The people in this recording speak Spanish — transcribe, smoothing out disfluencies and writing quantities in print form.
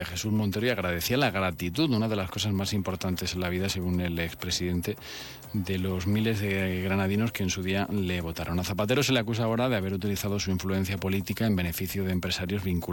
Jesús Montero, y agradecía la gratitud, una de las cosas más importantes en la vida, según el expresidente, de los miles de granadinos que en su día le votaron. A Zapatero se le acusa ahora de haber utilizado su influencia política en beneficio de empresarios vinculados